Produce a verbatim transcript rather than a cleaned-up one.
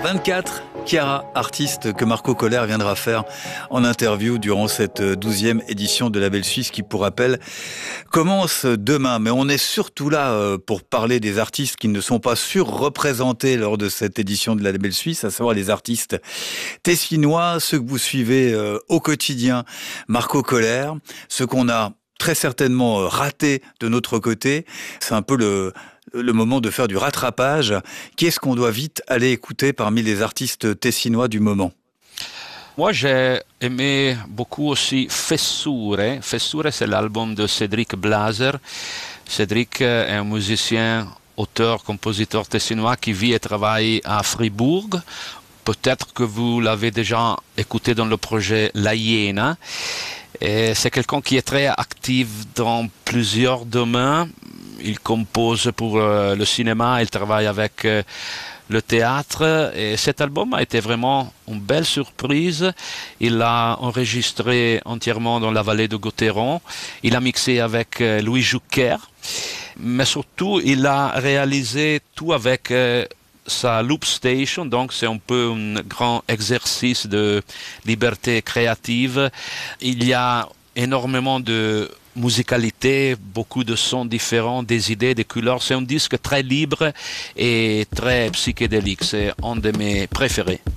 vingt-quatre, Chiara, artiste que Marco Kohler viendra faire en interview durant cette douzième édition de Label Suisse qui, pour rappel, commence demain. Mais on est surtout là pour parler des artistes qui ne sont pas surreprésentés lors de cette édition de la Label Suisse, à savoir les artistes tessinois, ceux que vous suivez au quotidien, Marco Kohler, ceux qu'on a très certainement ratés de notre côté. C'est un peu le... le moment de faire du rattrapage. Qu'est-ce qu'on doit vite aller écouter parmi les artistes tessinois du moment? Moi, j'ai aimé beaucoup aussi Fessure. Fessure, c'est l'album de Cédric Blaser. Cédric est un musicien, auteur, compositeur tessinois qui vit et travaille à Fribourg. Peut-être que vous l'avez déjà écouté dans le projet La Hyena. Et c'est quelqu'un qui est très actif dans plusieurs domaines. Il compose pour euh, le cinéma, il travaille avec euh, le théâtre et cet album a été vraiment une belle surprise. Il l'a enregistré entièrement dans la vallée de Gotteron. Il a mixé avec euh, Louis Jucker, mais surtout il a réalisé tout avec euh, sa Loop Station, donc c'est un peu un grand exercice de liberté créative. Il y a énormément de musicalité, beaucoup de sons différents, des idées, des couleurs. C'est un disque très libre et très psychédélique. C'est un de mes préférés.